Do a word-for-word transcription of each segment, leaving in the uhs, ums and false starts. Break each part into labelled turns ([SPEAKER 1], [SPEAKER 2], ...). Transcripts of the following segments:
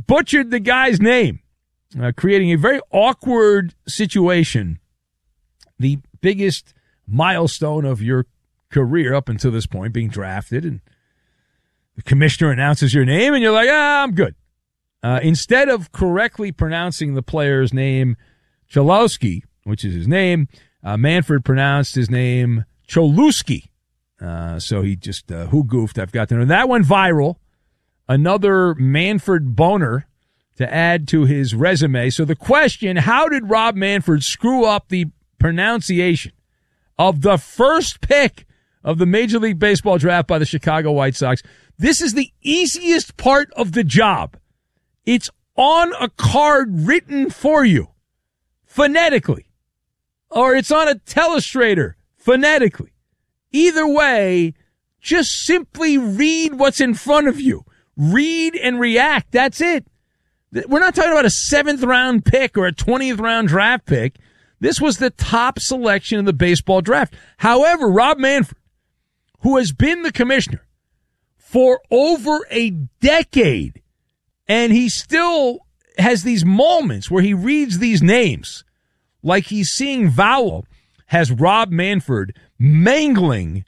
[SPEAKER 1] butchered the guy's name, uh, creating a very awkward situation. The biggest milestone of your career up until this point, being drafted, and the commissioner announces your name, and you're like, ah, I'm good. Uh, instead of correctly pronouncing the player's name, Cholowski, which is his name, uh, Manfred pronounced his name Cholewski. Uh, so he just, uh, who goofed? I've got to know. That went viral. Another Manfred boner to add to his resume. So the question, how did Rob Manfred screw up the pronunciation of the first pick of the Major League Baseball draft by the Chicago White Sox? This is the easiest part of the job. It's on a card written for you, phonetically, or it's on a telestrator, phonetically. Either way, just simply read what's in front of you. Read and react. That's it. We're not talking about a seventh round pick or a twentieth round draft pick. This was the top selection in the baseball draft. However, Rob Manfred, who has been the commissioner for over a decade, and he still has these moments where he reads these names like he's seeing vowel, has Rob Manfred mangling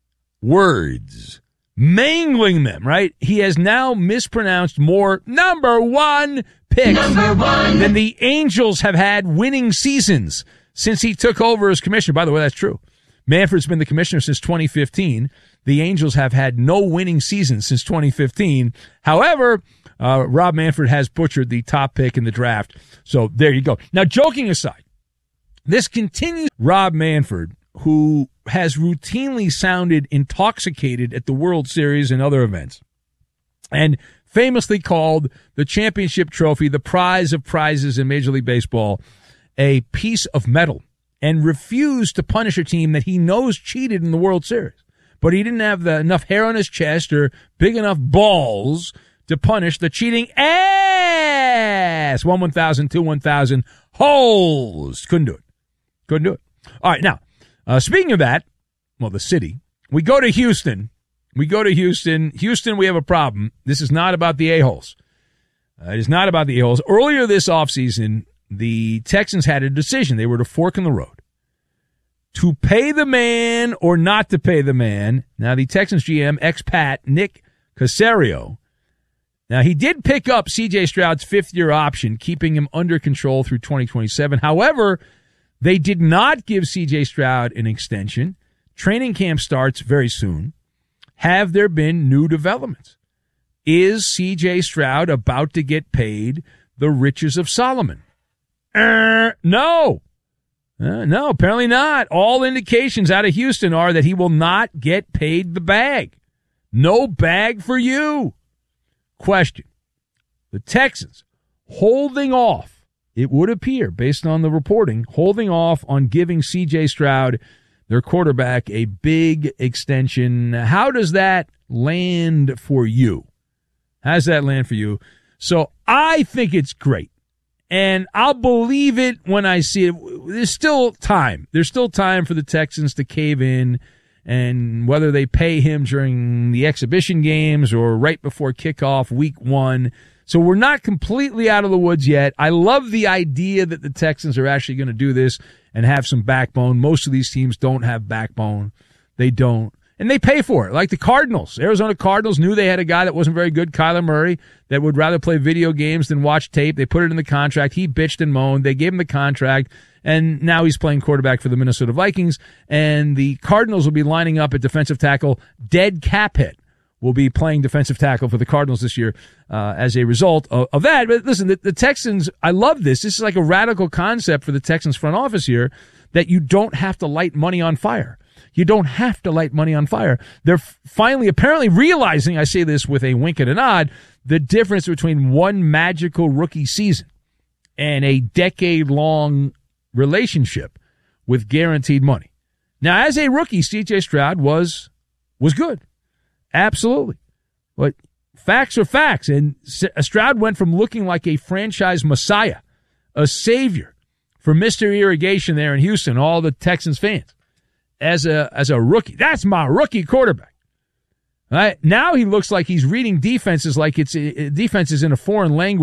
[SPEAKER 1] words, mangling them, right? He has now mispronounced more number one picks number one. than the Angels have had winning seasons since he took over as commissioner. By the way, that's true. Manfred's been the commissioner since twenty fifteen. The Angels have had no winning season since twenty fifteen. However, uh, Rob Manfred has butchered the top pick in the draft. So there you go. Now, joking aside, this continues. Rob Manfred, who has routinely sounded intoxicated at the World Series and other events, and famously called the championship trophy, the prize of prizes in Major League Baseball, a piece of metal, and refused to punish a team that he knows cheated in the World Series. But he didn't have the, enough hair on his chest or big enough balls to punish the cheating ass. One one thousand, two one thousand, holes. Couldn't do it. Couldn't do it. All right, now, uh, speaking of that, well, the city, we go to Houston. We go to Houston. Houston, we have a problem. This is not about the a-holes. Uh, it is not about the a-holes. Earlier this offseason, the Texans had a decision. They were to fork in the road. To pay the man or not to pay the man. Now, the Texans G M, ex-Pat, Nick Caserio. Now, he did pick up C J Stroud's fifth-year option, keeping him under control through twenty twenty-seven. However, they did not give C J Stroud an extension. Training camp starts very soon. Have there been new developments? Is C J Stroud about to get paid the riches of Solomon? Uh, no. Uh, no, apparently not. All indications out of Houston are that he will not get paid the bag. No bag for you. Question. The Texans holding off, it would appear, based on the reporting, holding off on giving C J Stroud, their quarterback, a big extension. How does that land for you? How does that land for you? So I think it's great. And I'll believe it when I see it. There's still time. There's still time for the Texans to cave in, and whether they pay him during the exhibition games or right before kickoff week one. So we're not completely out of the woods yet. I love the idea that the Texans are actually going to do this and have some backbone. Most of these teams don't have backbone. They don't. And they pay for it, like the Cardinals. Arizona Cardinals knew they had a guy that wasn't very good, Kyler Murray, that would rather play video games than watch tape. They put it in the contract. He bitched and moaned. They gave him the contract, and now he's playing quarterback for the Minnesota Vikings. And the Cardinals will be lining up at defensive tackle. Dead cap hit will be playing defensive tackle for the Cardinals this year uh, as a result of, of that. But listen, the, the Texans, I love this. This is like a radical concept for the Texans front office here, that you don't have to light money on fire. You don't have to light money on fire. They're finally apparently realizing, I say this with a wink and a nod, the difference between one magical rookie season and a decade-long relationship with guaranteed money. Now, as a rookie, C J Stroud was was good. Absolutely. But facts are facts. And Stroud went from looking like a franchise messiah, a savior for Mister Irrigation there in Houston, all the Texans fans, as a as a rookie. That's my rookie quarterback. All right? Now he looks like he's reading defenses like it's defenses in a foreign language.